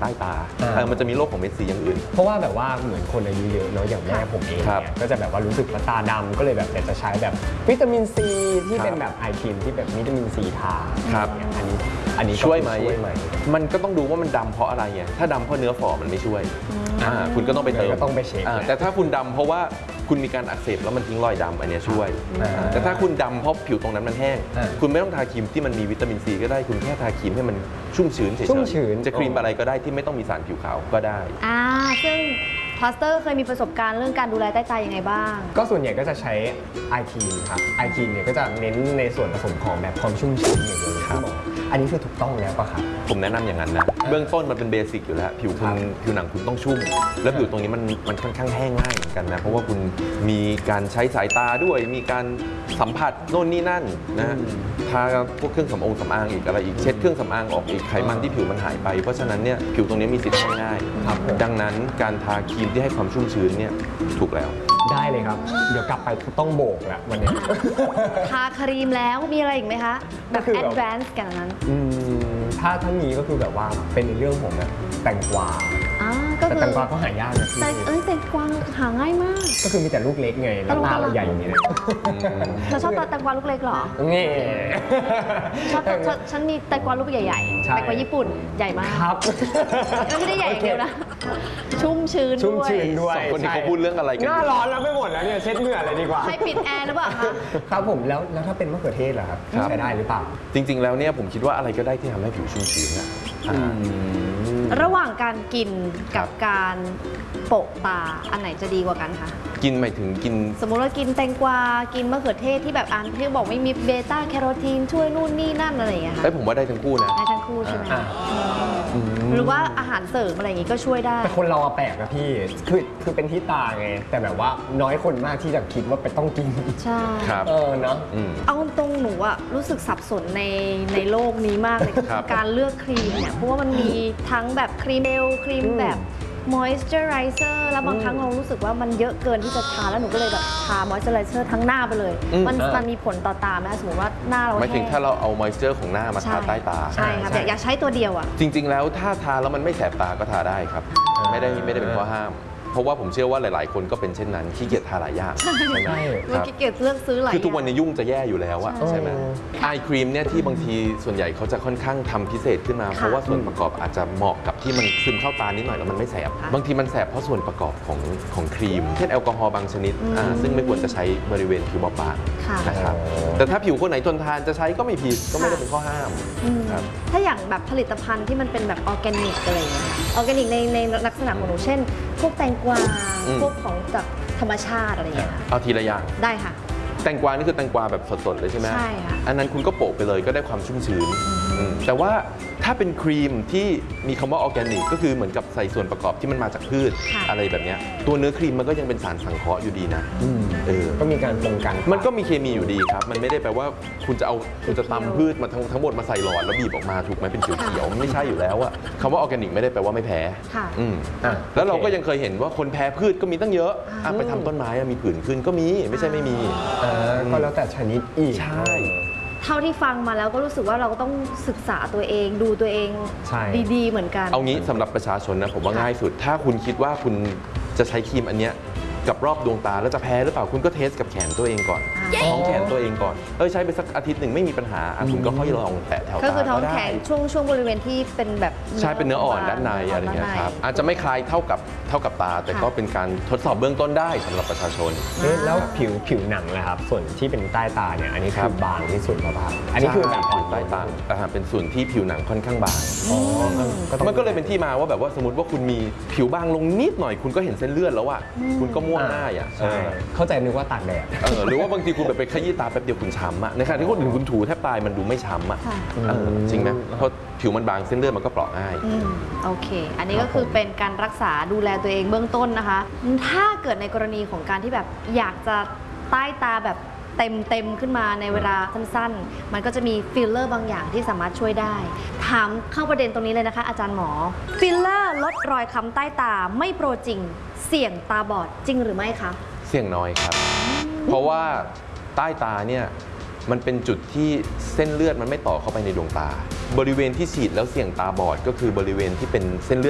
ใต้ตามันจะมีโรคของเม็ดสีอย่างอื่นเพราะว่าแบบว่าเหมือนคนอายุเยอะเนาะอย่างแม่ผมเองเนี่ยก็จะแบบว่ารู้สึกว่าตาดำก็เลยแบบอยากจะใช้แบบวิตามินซีที่เป็นแบบไอครีมที่แบบวิตามินซีทาอันนี้ช่วยไหมมันก็ต้องดูว่ามันดำเพราะอะไรไงถ้าดำเพราะเนื้อฝ่อมันไม่ช่วยคุณก็ต้องไปเติมก็ต้องไปเช็คแต่ถ้าคุณดำเพราะว่าคุณมีการอักเสบแล้วมันทิ้งรอยดำอันนี้ช่วยแต่ถ้าคุณดำเพราะผิวตรงนั้นมันแห้งคุณไม่ต้องทาครีมที่มันมีวิตามินซีก็ได้คุณแค่ทาครีมให้มันชุ่มชื้นเฉยๆจะครีมอะไรก็ได้ที่ไม่ต้องมีสารผิวขาวก็ได้ซึ่งพลาสเตอร์เคยมีประสบการณ์เรื่องการดูแลใต้ตายังไงบ้างก็ส่วนใหญ่ก็จะใช้ไอครีมครับไอครีมเนี่ยก็จะเน้นในส่วนผสมของแบบความชุ่มชื้นอย่างเดียวครับอันนี้คือถูกต้องแล้วป่ะครับผมแนะนำอย่างนั้นนะเบื้องต้นมันเป็นเบสิกอยู่แล้วผิวหนังคุณต้องชุ่มแล้วผิวตรงนี้มันค่อนข้างแห้งง่ายเหมือนกันนะเพราะว่าคุณมีการใช้สายตาด้วยมีการสัมผัสโน่นนี่นั่นนะทาพวกเครื่องสำอางอีกอะไรอีกเช็ดเครื่องสำอางออกอีกไขมันที่ผิวมันหายไปเพราะฉะนั้นเนี่ยผิวตรงนี้มีสิทธิ์แห้งง่ายดังนั้นการทาครีมที่ให้ความชุ่มชื้นเนี่ยถูกแล้วได้เลยครับเดี๋ยวกลับไปต้องโบกแล้ววันนี้ทาครีมแล้วมีอะไรอีกไหมคะแบบแอดวานซ์กันนั้นถ้ามีก็คือแบบว่าเป็นในเรื่องของแบบแตงกวาแต่แตงกวาก็หายากนะพี่แตงกวาหาง่ายมากก็คือมีแต่ลูกเล็กไงแล้วตาเราใหญ่อย่างนี้เลยเราชอบแตงกวาลูกเล็กหรอนี่ชอบฉันมีแตงกวาลูกใหญ่ๆแตงกวาญี่ปุ่นใหญ่มากครับไม่ได้ใหญ่อย่างเดียวนะชุ่มชื้นด้วยคนที่เขาพูดเรื่องอะไรกันหน้าร้อนแล้วไม่หมดแล้วเนี่ยเช็ดเหงื่อเลยดีกว่าให้ปิดแอร์หรือเปล่าคะครับผมแล้วถ้าเป็นมะเขือเทศล่ะครับใช้ได้หรือเปล่าจริงๆแล้วเนี่ยผมคิดว่าอะไรก็ได้ที่ทำให้ผิวชุ่มชื้นนะระหว่างการกินกับการโปะตาอันไหนจะดีกว่ากันคะกินหมายถึงกินสมมุติว่ากินแตงกวากินมะเขือเทศที่แบบที่บอกไม่มีเบต้าแคโรทีนช่วยนู่นนี่นั่นอะไรอย่างเงี้ยค่ะผมว่าได้ทั้งคู่นะได้ทั้งคู่ใช่ไหมหรือว่าอาหารเสริมอะไรอย่างงี้ก็ช่วยได้แต่คนเราแปลกนะพี่คือเป็นที่ตาไงแต่แบบว่าน้อยคนมากที่จะคิดว่าไปต้องกินใช่ครับเนาะเอาตรงหนูอะรู้สึกสับสนในโลกนี้มากเลยการเลือกครีมเนี่ยเพราะว่ามันมีทั้งแบบครีมเจลครีมแบบmoisturizer แล้วบางครั้งเรารู้สึกว่ามันเยอะเกินที่จะทาแล้วหนูก็เลยแบบทา moisturizer ทั้งหน้าไปเลยมันมีผลต่อตาไหมสมมติว่าหน้าเราแห้งหมายถึงถ้าเราเอา moisture ของหน้ามาทาใต้ตาใช่ครับอยากใช้ตัวเดียวอ่ะจริงๆแล้วถ้าทาแล้วมันไม่แสบตาก็ทาได้ครับไม่ได้เป็นข้อห้ามเพราะว่าผมเชื่อว่าหลายๆคนก็เป็นเช่นนั้นขี้เกียจทาหลายอย่างใช่ไหมขี้เกียจเลือกซื้อหลายคือทุกวันนี้ยุ่งจะแย่อยู่แล้วอะใช่ไหมไอครีมเนี่ยที่บางทีส่วนใหญ่เขาจะค่อนข้างทำพิเศษขึ้นมาเพราะว่าส่วนประกอบอาจจะเหมาะกับที่มันซึมเข้าตานิดหน่อยแล้วมันไม่แสบบางทีมันแสบเพราะส่วนประกอบของครีมเช่นแอลกอฮอล์บางชนิดซึ่งไม่ควรจะใช้บริเวณผิวบอบบางนะครับแต่ถ้าผิวคนไหนทนทานจะใช้ก็ไม่ผิดก็ไม่ได้เป็นข้อห้ามถ้าอย่างแบบผลิตภัณฑ์ที่มันเป็นแบบออร์แกนิกอะไรอย่างเงี้ยออร์แกนิกในลักษณะของหนูเช่นพวกแตงกวาพวกของจากธรรมชาติอะไรอย่างเงี้ยเอาทีละอย่างได้ค่ะแตงกวานี่คือแตงกวาแบบสดๆเลยใช่ไหมใช่ค่ะอันนั้นคุณก็โปะไปเลยก็ได้ความชุ่มชื้นแต่ว่าถ้าเป็นครีมที่มีคำว่าออร์แกนิกก็คือเหมือนกับใส่ส่วนประกอบที่มันมาจากพืชอะไรแบบนี้ตัวเนื้อครีมมันก็ยังเป็นสารสังเคราะห์อยู่ดีนะก็มีการปรุงกันมันก็มีเคมีอยู่ดีครับมันไม่ได้แปลว่าคุณจะตำพืชมาทั้งหมดมาใส่หลอดแล้วบีบออกมาถูกไหมเป็นเขียวๆมันไม่ใช่อยู่แล้วอะคำว่าออร์แกนิกไม่ได้แปลว่าไม่แพ้แล้วเราก็ยังเคยเห็นว่าคนแพ้พืชก็มีตั้งเยอะไปทำต้นไม้มีผื่นขึ้นก็มีไม่ใช่ไม่มีก็แล้วแต่ชนิดอีกใช่เท่าที่ฟังมาแล้วก็รู้สึกว่าเราก็ต้องศึกษาตัวเองดูตัวเองดีๆเหมือนกันเอางี้สำหรับประชาชนนะผมว่าง่ายสุดถ้าคุณคิดว่าคุณจะใช้ครีมอันเนี้ยกับรอบดวงตาแล้วจะแพ้หรือเปล่าคุณก็เทสกับแขนตัวเองก่อนท้องแขนตัวเองก่อนใช้ไปสักอาทิตย์หนึ่งไม่มีปัญหาคุณก็ค่อยลองแตะแถวตาก็ได้ก็คือท้องแขนช่วงบริเวณที่เป็นแบบใช่เป็นเนื้ออ่อนด้านในอะไรเงี้ยครับอาจจะไม่คล้ายเท่ากับตาแต่ก็เป็นการทดสอบเบื้องต้นได้สำหรับประชาชนแล้วผิวหนังนะครับส่วนที่เป็นใต้ตาเนี่ยอันนี้คือบางที่สุดหรือเปล่าอันนี้คือแบบอ่อนใต้ตาเป็นส่วนที่ผิวหนังค่อนข้างบางมันก็เลยเป็นที่มาว่าแบบว่าสมมติว่าคุณมีผิวบางลงนิดหน่อยคุณก็เห็นเส้นเลือดแล้วอ่ะคุณก็ม่วงง่ายอ่ะใช่เข้าใจนึกว่าตากแดดหรือว่าบางทีคุณแบบไปขยี้ตาแป๊บเดียวคุณช้ำอ่ะในขณะที่คนอื่นคุณถูแทบตายมันดูไม่ช้ำอ่ะจริงไหมเพราะผิวมันบางเส้นเลือดมันก็เปราะง่ายโอเคอันนี้ก็คือเป็นการรักษาดูแลตัวเองเบื้องต้นนะคะถ้าเกิดในกรณีของการที่แบบอยากจะใต้ตาแบบเต็มขึ้นมาในเวลาสั้นๆมันก็จะมีฟิลเลอร์บางอย่างที่สามารถช่วยได้ถามเข้าประเด็นตรงนี้เลยนะคะอาจารย์หมอฟิลเลอร์ลดรอยค้ำใต้ตาไม่โปรจริงเสี่ยงตาบอดจริงหรือไม่คะเสี่ยงน้อยครับเพราะว่าใต้ตาเนี่ยมันเป็นจุดที่เส้นเลือดมันไม่ต่อเข้าไปในดวงตาบริเวณที่ฉีดแล้วเสี่ยงตาบอดก็คือบริเวณที่เป็นเส้นเลือด